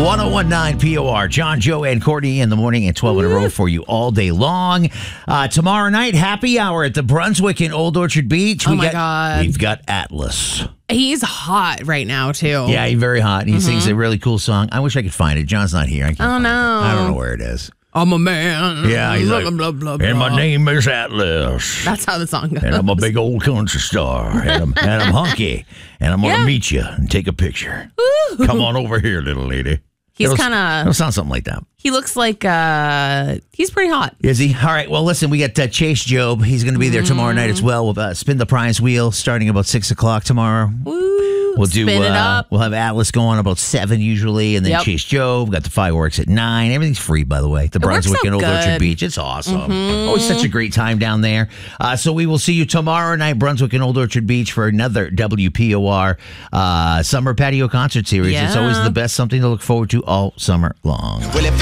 1019 POR. John, Joe, and Courtney in the morning and 12 in a row for you all day long. Tomorrow night, happy hour at the Brunswick in Old Orchard Beach. Oh, my God. We've got Atlas. He's hot right now, too. Yeah, he's very hot. He sings a really cool song. I wish I could find it. John's not here. I can't find it. I don't know where it is. I'm a man. Yeah, he's like, blah, blah, blah, and my blah. name is Atlas. That's how the song goes. And I'm a big old country star. And I'm hunky. And I'm going to meet you and take a picture. Ooh. Come on over here, little lady. He's It'll kind sound something like that. He looks like he's pretty hot. Is he? All right. Well, listen, we got Chase Job. He's going to be there tomorrow night as well. We'll spin the prize wheel starting about 6 o'clock tomorrow. Woo. We'll do. Spin it up. We'll have Atlas go on about 7 usually, and then Chase Job. Got the fireworks at 9. Everything's free, by the way. The Brunswick and Old Orchard Beach. It's awesome. Always such a great time down there. So we will see you tomorrow night, Brunswick and Old Orchard Beach, for another WPOR Summer Patio Concert Series. Yeah. It's always the best, something to look forward to all summer long. Well, if